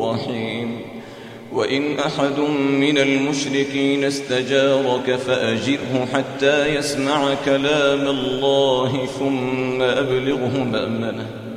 رحيم. وإن أحد من المشركين استجارك فأجره حتى يسمع كلام الله ثم أبلغه مأمنه